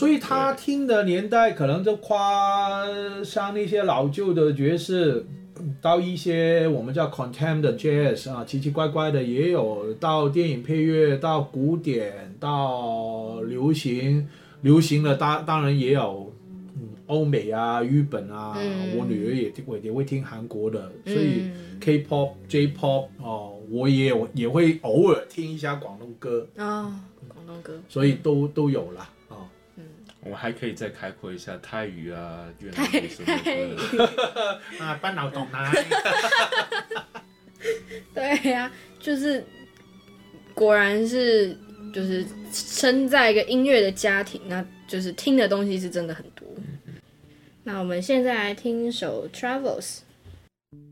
所以他听的年代可能就跨像那些老旧的爵士，到一些我们叫 contempt 的 jazz 啊，奇奇怪怪的也有，到电影配乐，到古典，到流行的当然也有，欧美啊、日本啊，我女儿也会听韩国的，所以 K-pop、J-pop 哦，我也会偶尔听一下广东歌广东歌， 所以都有啦。 我们还可以再开阔一下泰语啊、越南语什么歌啊，班脑懂啊。 对呀、就是果然是就是生在一个音乐的家庭，那就是听的东西是真的很多。那我们现在来听一首 Travels。